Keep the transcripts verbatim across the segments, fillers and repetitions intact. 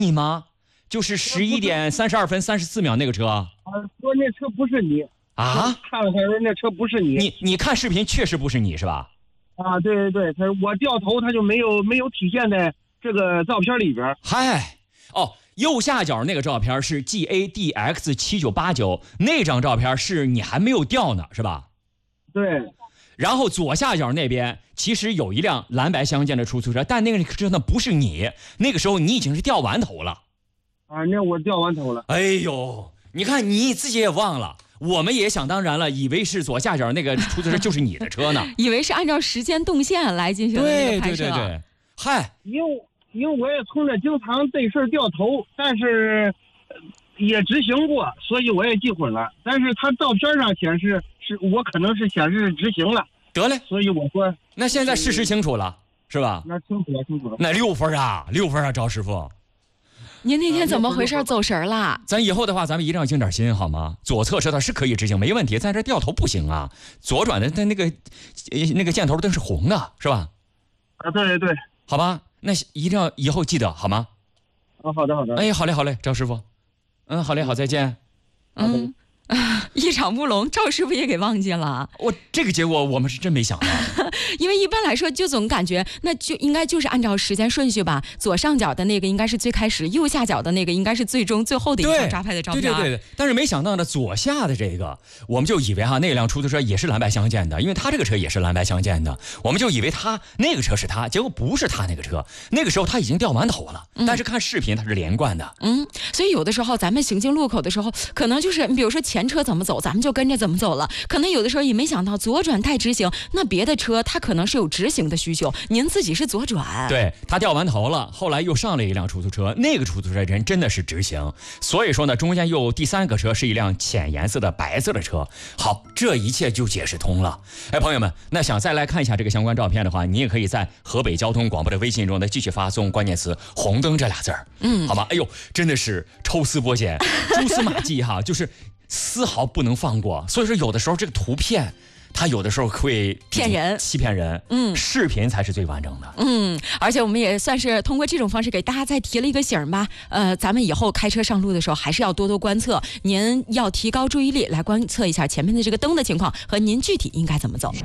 你吗？就是十一点三十二分三十四秒那个车。啊， 说那车不是你啊？ 看了看说那车不是你。 你你看视频确实不是你是吧？ 啊，对对对，他我掉头他就没有没有体现在这个照片里边。 嗨，哦，右下角那个照片是 G A D X 七九八九，那张照片是你还没有掉呢，是吧？ 对。 然后左下角那边其实有一辆蓝白相间的出租车，但那个车呢不是你，那个时候你已经是掉完头了。 啊，那我掉完头了。 哎呦，你看你自己也忘了，我们也想当然了，以为是左下角那个出租车就是你的车呢， 以为是按照时间动线来进行的那个拍摄。 对对对对，嗨， 因为因为我也从这经常对事掉头，但是也执行过，所以我也记混了。但是他照片上显示是我可能是显示是执行了。 得嘞， 所以我说， 那现在事实清楚了，是吧？ 那清楚了，清楚了。 那六分啊，六分啊，赵师傅。 您那天怎么回事？走神了？ 咱以后的话，咱们一定要静点心，好吗？左侧车道是可以直行，没问题，在这掉头不行啊。左转的它那个，呃，那个箭头灯是红的，是吧？ 啊，对对对。 好吧，那一定要以后记得，好吗？ 啊，好的好的。 哎，好嘞好嘞，赵师傅。嗯，好嘞好，再见。 嗯。一场乌龙，赵师傅也给忘记了。 我这个结果我们是真没想到， 因为一般来说就总感觉那就应该就是按照时间顺序吧，左上角的那个应该是最开始，右下角的那个应该是最终最后的一张抓拍的照片。 对对对对，但是没想到呢，左下的这个我们就以为哈那辆出租车也是蓝白相间的，因为他这个车也是蓝白相间的，我们就以为他那个车是他，结果不是他那个车。那个时候他已经掉完头了，嗯、但是看视频他是连贯的。 嗯，所以有的时候咱们行经路口的时候，可能就是你比如说前车怎么走，咱们就跟着怎么走了。可能有的时候也没想到左转带直行，那别的车他可能是有直行的需求，您自己是左转。 对，他掉完头了，后来又上了一辆出租车，那个出租车人真的是直行，所以说呢，中间又第三个车是一辆浅颜色的白色的车。好，这一切就解释通了。哎，朋友们，那想再来看一下这个相关照片的话，你也可以在河北交通广播的微信中呢继续发送关键词“红灯”这俩字儿，嗯，好吧？哎呦，真的是抽丝剥茧，蛛丝马迹哈，就是丝毫不能放过。所以说，有的时候这个图片，它有的时候会骗人、 欺骗人，嗯，视频才是最完整的， 嗯，而且我们也算是通过这种方式给大家再提了一个醒吧。呃，咱们以后开车上路的时候，还是要多多观测，您要提高注意力来观测一下前面的这个灯的情况和您具体应该怎么走。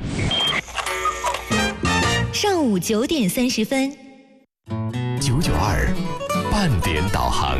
上午九点三十分， 九九二半点导航。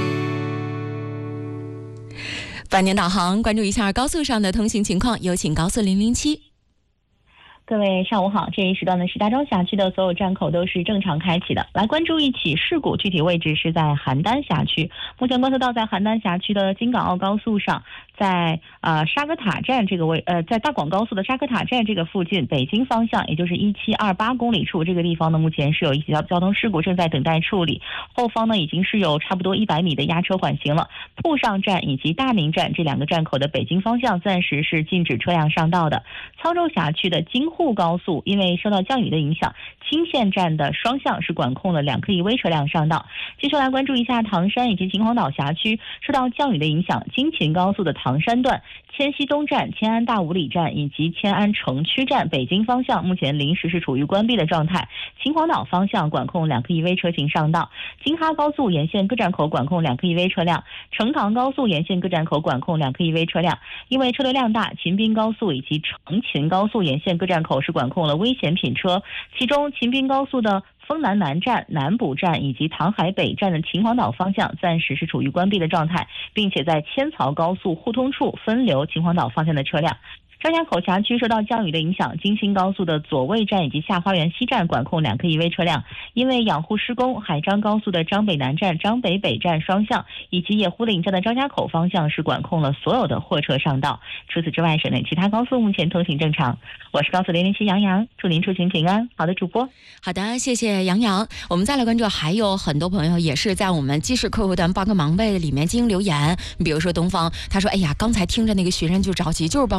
半点导航，关注一下高速上的通行情况，有请高速零零七。 各位上午好，这一时段呢是大庄辖区的所有站口都是正常开启的。来关注一起事故，具体位置是在邯郸辖区。目前观测到在邯郸辖区的京港澳高速上，在呃沙格塔站这个位呃在大广高速的沙格塔站这个附近，北京方向也就是一七二八公里处这个地方呢，目前是有一起交交通事故正在等待处理。后方呢已经是有差不多一百米的压车缓行了。铺上站以及大明站这两个站口的北京方向暂时是禁止车辆上道的。沧州辖区的京沪高速因为受到降雨的影响，青县站的双向是管控了两颗 E V 车辆上道。接下来关注一下唐山以及秦皇岛辖区，受到降雨的影响，京秦高速的唐山段、迁西东站、迁安大五里站以及迁安城区站北京方向目前临时是处于关闭的状态。秦皇岛方向管控两颗 E V 车型上道。京哈高速沿线各站口管控两颗 E V 车辆，成唐高速沿线各站口管控两颗 E V 车辆。因为车流量大，秦滨高速以及成秦高速沿线各站口是管控了危险品车，其中秦滨高速的丰南南站、南补站以及唐海北站的秦皇岛方向暂时是处于关闭的状态，并且在千曹高速互通处分流秦皇岛方向的车辆。张家口辖区受到降雨的影响，京新高速的左卫站以及下花园西站管控两颗 E V 车辆。因为养护施工，海张高速的张北南站、张北北站双向以及野狐岭站的张家口方向是管控了所有的货车上道。除此之外，省内其他高速目前通行正常。我是高速零零七杨洋，祝您出行平安。好的，主播。 好的，谢谢杨洋。我们再来关注，还有很多朋友也是在我们即时客户端帮个忙呗里面进行留言。比如说东方，他说：“哎呀，刚才听着那个学生就着急，就是帮不上忙。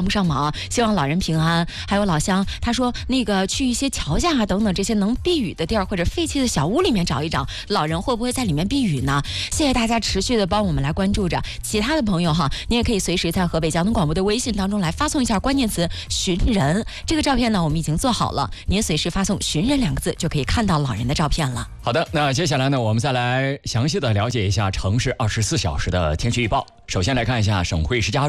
哈，希望老人平安。还有老乡他说那个去一些桥下啊等等这些能避雨的地儿或者废弃的小屋里面找一找，老人会不会在里面避雨呢？谢谢大家持续的帮我们来关注着。其他的朋友哈，你也可以随时在河北交通广播的微信当中来发送一下关键词寻人，这个照片呢我们已经做好了，你也随时发送寻人两个字就可以看到老人的照片了。 好的，那接下来呢我们再来详细的了解一下城市二十四小时的天气预报。首先来看一下省会石家庄